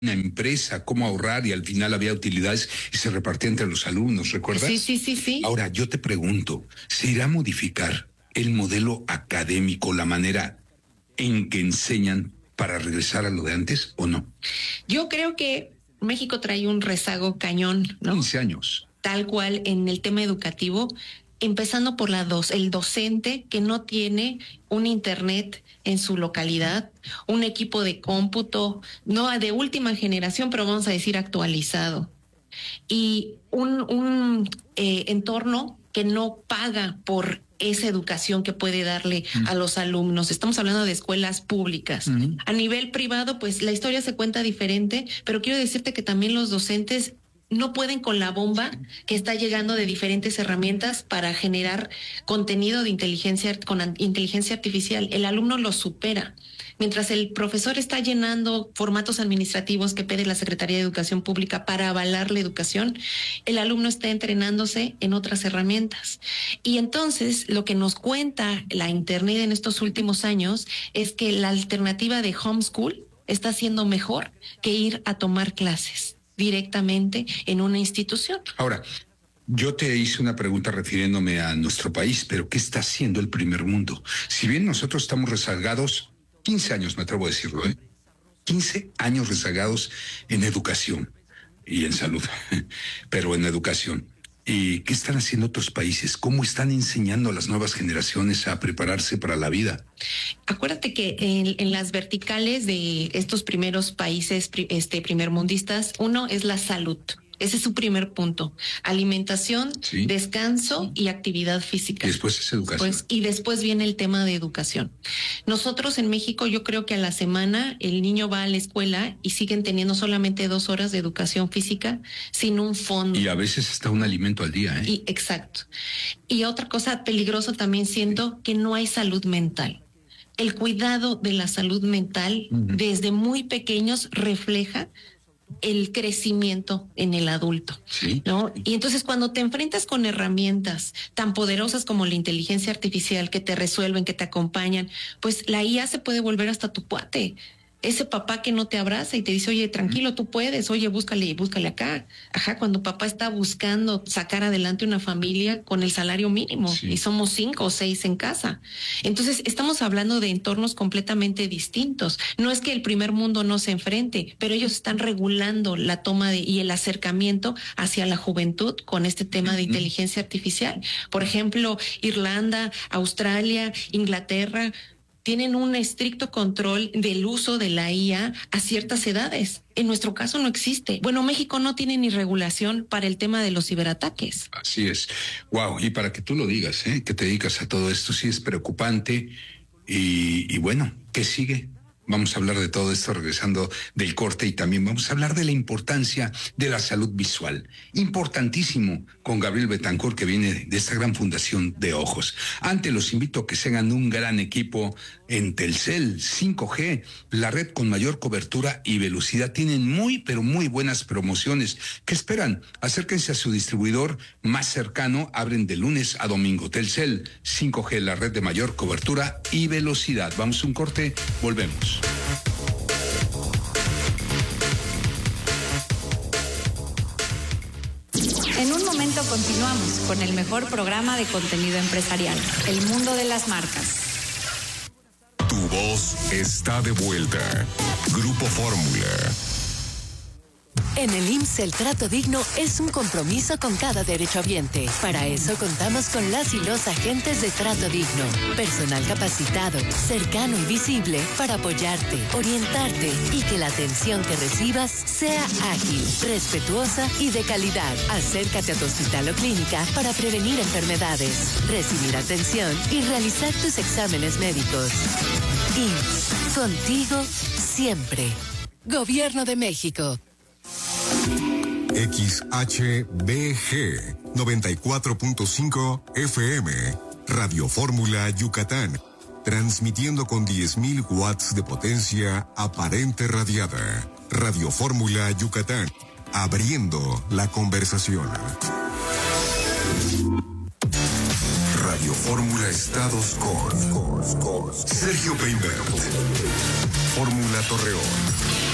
una empresa, cómo ahorrar, y al final había utilidades y se repartía entre los alumnos, ¿recuerdas? Sí. Ahora, yo te pregunto, ¿se irá a modificar el modelo académico, la manera en que enseñan para regresar a lo de antes o no? Yo creo que México trae un rezago cañón, ¿no? 15 años. Tal cual en el tema educativo, empezando por el docente que no tiene un internet en su localidad, un equipo de cómputo, no de última generación, pero vamos a decir actualizado, y un entorno que no paga por esa educación que puede darle a los alumnos. Estamos hablando de escuelas públicas. A nivel privado, pues la historia se cuenta diferente, pero quiero decirte que también los docentes no pueden con la bomba que está llegando de diferentes herramientas para generar contenido de inteligencia artificial. El alumno lo supera. Mientras el profesor está llenando formatos administrativos que pide la Secretaría de Educación Pública para avalar la educación, el alumno está entrenándose en otras herramientas. Y entonces lo que nos cuenta la Internet en estos últimos años es que la alternativa de homeschool está siendo mejor que ir a tomar clases directamente en una institución. Ahora, yo te hice una pregunta refiriéndome a nuestro país, pero ¿qué está haciendo el primer mundo? Si bien nosotros estamos rezagados, 15 años me atrevo a decirlo, 15 años rezagados en educación y en salud, pero en educación. ¿Y qué están haciendo otros países? ¿Cómo están enseñando a las nuevas generaciones a prepararse para la vida? Acuérdate que en las verticales de estos primeros países primermundistas, uno es la salud. Ese es su primer punto. Alimentación, sí, descanso y actividad física. Y después es educación. Y después viene el tema de educación. Nosotros en México, yo creo que a la semana el niño va a la escuela y siguen teniendo solamente 2 horas de educación física sin un fondo. Y a veces hasta un alimento al día, Y, exacto. Y otra cosa peligrosa también siento, que no hay salud mental. El cuidado de la salud mental desde muy pequeños refleja el crecimiento en el adulto, sí, ¿no? Y entonces cuando te enfrentas con herramientas tan poderosas como la inteligencia artificial que te resuelven, que te acompañan, pues la IA se puede volver hasta tu cuate. Ese papá que no te abraza y te dice, oye, tranquilo, tú puedes, oye, búscale acá. Ajá, cuando papá está buscando sacar adelante una familia con el salario mínimo, sí, y somos 5 o 6 en casa. Entonces, estamos hablando de entornos completamente distintos. No es que el primer mundo no se enfrente, pero ellos están regulando la toma y el acercamiento hacia la juventud con este tema de inteligencia artificial. Por ejemplo, Irlanda, Australia, Inglaterra, tienen un estricto control del uso de la IA a ciertas edades. En nuestro caso no existe. Bueno, México no tiene ni regulación para el tema de los ciberataques. Así es. Wow, y para que tú lo digas, que te dedicas a todo esto, sí es preocupante. Y bueno, ¿qué sigue? Vamos a hablar de todo esto regresando del corte, y también vamos a hablar de la importancia de la salud visual. Importantísimo, con Gabriel Betancourt, que viene de esta gran fundación de ojos. Antes los invito a que se hagan un gran equipo en Telcel 5G, la red con mayor cobertura y velocidad. Tienen muy, pero muy buenas promociones. ¿Qué esperan? Acérquense a su distribuidor más cercano. Abren de lunes a domingo. Telcel 5G, la red de mayor cobertura y velocidad. Vamos a un corte, volvemos. En un momento continuamos con el mejor programa de contenido empresarial, El Mundo de las Marcas. Tu voz está de vuelta. Grupo Fórmula. En el IMSS el trato digno es un compromiso con cada derechohabiente. Para eso contamos con las y los agentes de trato digno. Personal capacitado, cercano y visible para apoyarte, orientarte y que la atención que recibas sea ágil, respetuosa y de calidad. Acércate a tu hospital o clínica para prevenir enfermedades, recibir atención y realizar tus exámenes médicos. IMSS, contigo siempre. Gobierno de México. XHBG 94.5 FM, Radio Fórmula Yucatán, transmitiendo con 10.000 watts de potencia aparente radiada. Radio Fórmula Yucatán, abriendo la conversación. Radio Fórmula Estados con Sergio Peinbert, Fórmula Torreón.